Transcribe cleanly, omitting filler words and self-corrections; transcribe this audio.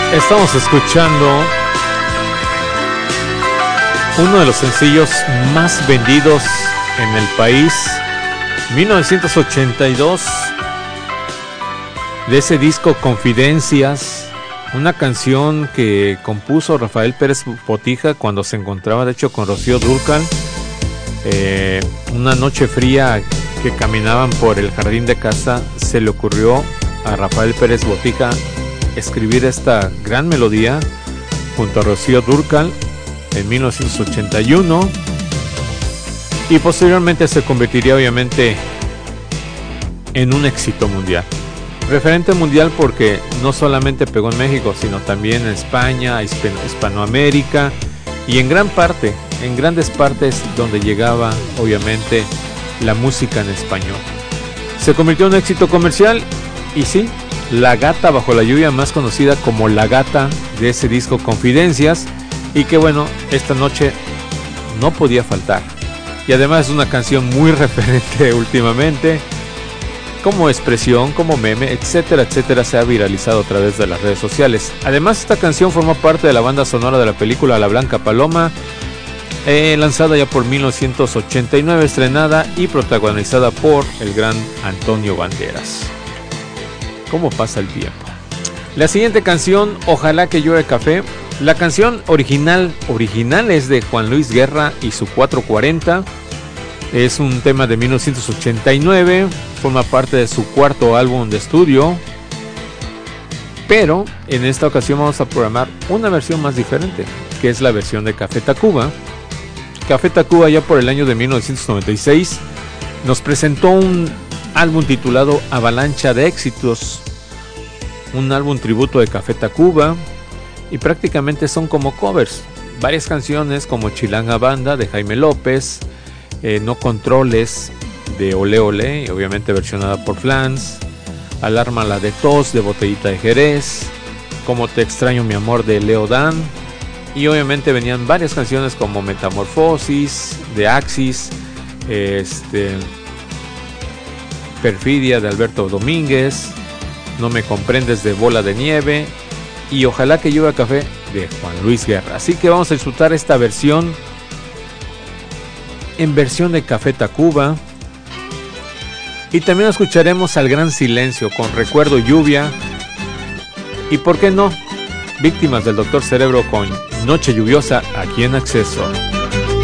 Estamos escuchando uno de los sencillos más vendidos en el país, 1982, de ese disco Confidencias, una canción que compuso Rafael Pérez Botija cuando se encontraba de hecho con Rocío Dúrcal. Una noche fría que caminaban por el jardín de casa, se le ocurrió a Rafael Pérez Botija escribir esta gran melodía junto a Rocío Dúrcal en 1981, y posteriormente se convertiría obviamente en un éxito mundial, referente mundial, porque no solamente pegó en México, sino también en España, Hispanoamérica, y en grandes partes donde llegaba obviamente la música en español. Se convirtió en un éxito comercial, y sí, La Gata Bajo la Lluvia, más conocida como La Gata, de ese disco Confidencias, y que bueno, esta noche no podía faltar. Y además es una canción muy referente últimamente, como expresión, como meme, etcétera, etcétera, se ha viralizado a través de las redes sociales. Además, esta canción formó parte de la banda sonora de la película La Blanca Paloma, lanzada ya por 1989, estrenada y protagonizada por el gran Antonio Banderas. ¿Cómo pasa el tiempo? La siguiente canción, Ojalá que llueve café. La canción original es de Juan Luis Guerra y su 440. Es un tema de 1989, forma parte de su cuarto álbum de estudio. Pero en esta ocasión vamos a programar una versión más diferente, que es la versión de Café Tacuba. Café Tacuba, ya por el año de 1996, nos presentó un álbum titulado Avalancha de Éxitos, un álbum tributo de Café Tacuba, y prácticamente son como covers, varias canciones como Chilanga Banda de Jaime López, No Controles de Ole Ole, obviamente versionada por Flans, Alarma la de Tos de Botellita de Jerez, Como te extraño mi amor de Leo Dan, y obviamente venían varias canciones como Metamorfosis de Axis, Perfidia de Alberto Domínguez, No me comprendes de Bola de Nieve, y Ojalá que llueva café de Juan Luis Guerra. Así que vamos a disfrutar esta versión en versión de Café Tacuba, y también escucharemos al Gran Silencio con Recuerdo Lluvia, y por qué no, Víctimas del Doctor Cerebro con Noche Lluviosa, aquí en Acceso.